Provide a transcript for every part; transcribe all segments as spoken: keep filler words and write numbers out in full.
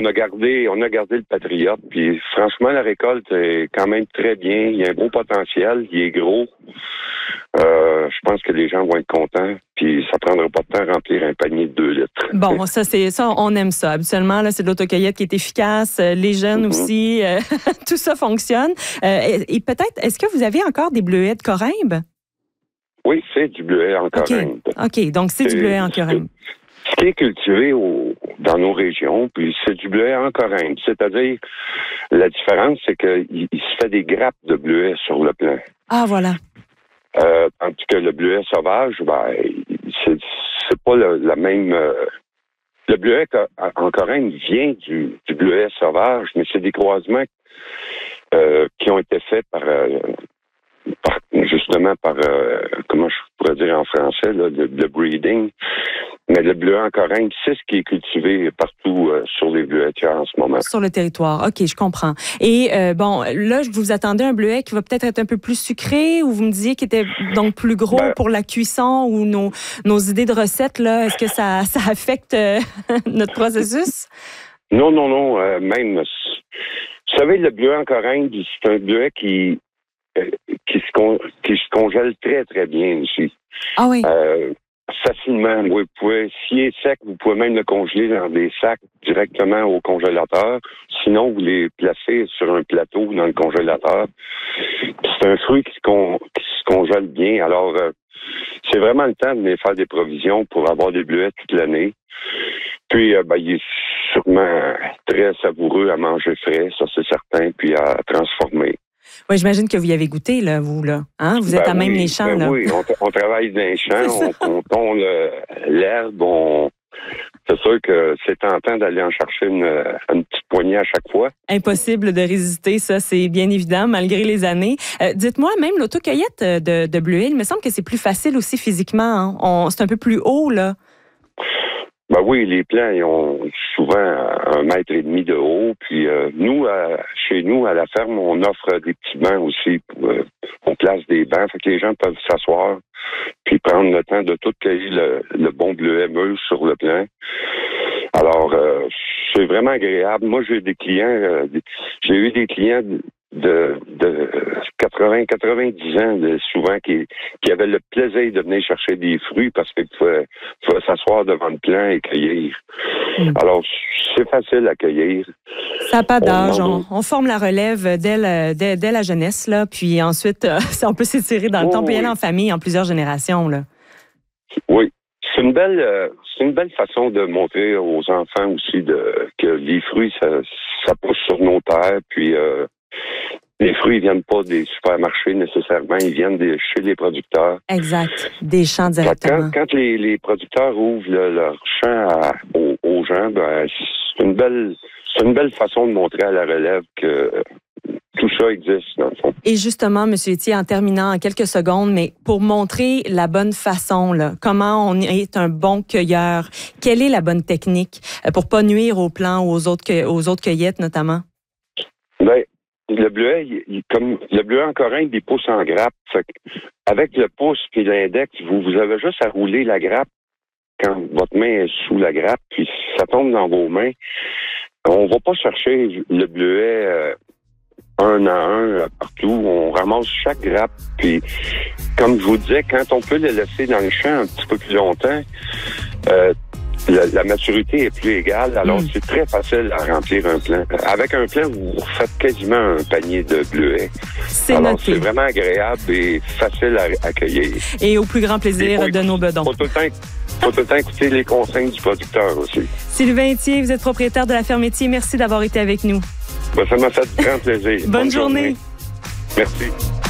on a gardé, on a gardé le Patriote. Puis franchement, la récolte est quand même très bien. Il y a un beau potentiel. Il est gros. Euh, je pense que les gens vont être contents. Puis ça prendra pas de temps à remplir un panier de deux litres. Bon, ça, c'est ça, on aime ça. Habituellement, là, c'est de l'autocueillette qui est efficace. Les jeunes mm-hmm. aussi, euh, tout ça fonctionne. Euh, et, et peut-être, est-ce que vous avez encore des bleuets de Corymbe? Oui, c'est du bleuet en Corymbe. OK, OK, donc c'est, c'est du bleuet en Corymbe. Ce qui est cultivé au, dans nos régions, puis c'est du bleuet en Corymbe. C'est-à-dire, la différence, c'est qu'il il se fait des grappes de bleuet sur le plant. Ah, voilà. Euh, tandis que le bleuet sauvage, ben, c'est, c'est pas le, la même... Euh, le bleuet en Corymbe vient du, du bleuet sauvage, mais c'est des croisements euh, qui ont été faits par... Euh, Par, justement par, euh, comment je pourrais dire en français, là, le, le breeding. Mais le bleuet en Corymbe, c'est ce qui est cultivé partout euh, sur les bleuetières en ce moment. Sur le territoire. OK, je comprends. Et euh, bon, là, je vous attendais un bleuet qui va peut-être être un peu plus sucré, ou vous me disiez qu'il était donc plus gros ben, pour la cuisson, ou nos, nos idées de recettes, là, est-ce que ça, ça affecte euh, notre processus? Non, non, non. Euh, même, vous savez, le bleuet en Corymbe, c'est un bleuet qui Qui se, con, qui se congèle très, très bien ici. Ah oui? Euh, facilement. Oui, vous pouvez, s'il est sec, vous pouvez même le congeler dans des sacs directement au congélateur. Sinon, vous les placez sur un plateau dans le congélateur. C'est un fruit qui se, con, qui se congèle bien. Alors, euh, c'est vraiment le temps de venir faire des provisions pour avoir des bleuets toute l'année. Puis, euh, ben, il est sûrement très savoureux à manger frais, ça c'est certain, puis à transformer. Oui, j'imagine que vous y avez goûté, là, vous, là. Hein? Vous êtes ben à même oui, les champs, ben là. Oui, on, on travaille dans les champs, on, on tombe l'herbe, on... C'est sûr que c'est tentant d'aller en chercher une, une petite poignée à chaque fois. Impossible de résister, ça, c'est bien évident, malgré les années. Euh, dites-moi, même l'autocueillette de, de bleuets, il me semble que c'est plus facile aussi physiquement. Hein? On, c'est un peu plus haut, là. Ben oui, les plants, ils ont souvent un mètre et demi de haut. Puis euh, nous, à, chez nous, à la ferme, on offre des petits bancs aussi. Pour, euh, on place des bancs, fait que les gens peuvent s'asseoir puis prendre le temps de tout cueillir le, le bon bleuet mûr sur le plant. Alors, euh, c'est vraiment agréable. Moi, j'ai des clients, euh, j'ai eu des clients de, de quatre-vingts, quatre-vingt-dix ans, de, souvent, qui, qui avaient le plaisir de venir chercher des fruits parce qu'ils pouvaient, pouvaient s'asseoir devant le plant et cueillir. Mmh. Alors, c'est facile à cueillir. Ça n'a pas d'âge. On, on forme la relève dès, le, dès, dès la jeunesse, là, puis ensuite, euh, on peut s'étirer dans le oh, temps, on peut y aller en famille en plusieurs générations, là. Oui. C'est une belle, euh, c'est une belle façon de montrer aux enfants aussi de, que les fruits, ça, ça pousse sur nos terres, puis euh, les fruits, ils viennent pas des supermarchés nécessairement, ils viennent des, chez les producteurs. Exact, des champs directement. Quand, quand les, les producteurs ouvrent le, leur champ à, aux, aux gens, ben, c'est une belle, c'est une belle façon de montrer à la relève que tout ça existe, dans le fond. Et justement, M. Etier, en terminant en quelques secondes, mais pour montrer la bonne façon, là, comment on est un bon cueilleur, quelle est la bonne technique pour pas nuire aux plants ou aux autres, aux autres cueillettes, notamment? Bien, le bleuet, il, il, comme le bleuet en Corymbe, il pousse en grappe. Fait que avec le pouce et l'index, vous, vous avez juste à rouler la grappe quand votre main est sous la grappe, puis ça tombe dans vos mains. On va pas chercher le bleuet euh, un à un euh, partout. On ramasse chaque grappe. Puis, comme je vous disais, quand on peut le laisser dans le champ un petit peu plus longtemps, euh, la, la maturité est plus égale. Alors, mmh. c'est très facile à remplir un plant. Avec un plant, vous faites quasiment un panier de bleuets. C'est Alors, noté. C'est vraiment agréable et facile à accueillir. Et au plus grand plaisir de nos bedons. Faut tout le temps, faut tout le temps écouter les consignes du producteur aussi. Sylvain Etier, vous êtes propriétaire de la ferme Etier. Merci d'avoir été avec nous. Ben, ça m'a fait grand plaisir. Bonne, Bonne journée. journée. Merci.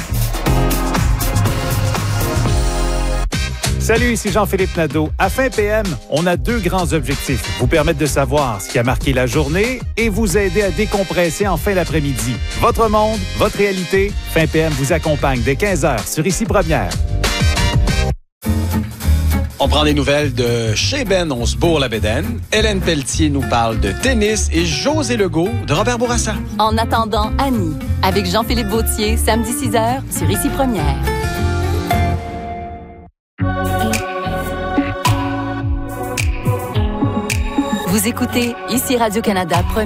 Salut, ici Jean-Philippe Nadeau. À Fin P M, on a deux grands objectifs. Vous permettre de savoir ce qui a marqué la journée et vous aider à décompresser en fin d'après-midi. Votre monde, votre réalité. Fin P M vous accompagne dès quinze heures sur Ici Première. On prend des nouvelles de chez Ben, on se bourre la bédaine. Hélène Pelletier nous parle de tennis et José Legault de Robert Bourassa. En attendant, Annie, avec Jean-Philippe Vautier, samedi six heures sur Ici Première. Vous écoutez Ici Radio-Canada.